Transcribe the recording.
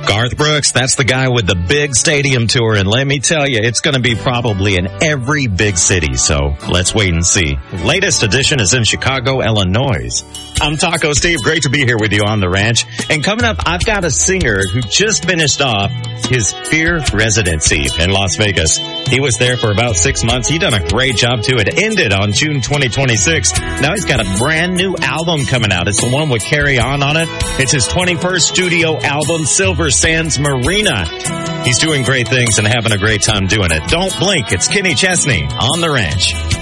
Garth Brooks, that's the guy with the big stadium tour, and let me tell you, it's going to be probably in every big city, so let's wait and see. Latest edition is in Chicago, Illinois. I'm Taco Steve. Great to be here with you on the ranch. And coming up, I've got a singer who just finished off his Fear residency in Las Vegas. He was there for about 6 months. He done a great job, too. It ended on June 2026. Now he's got a brand new album coming out. It's the one with Carry On it. It's his 21st studio album, Silver Sands Marina. He's doing great things and having a great time doing it. Don't blink. It's Kenny Chesney on the ranch.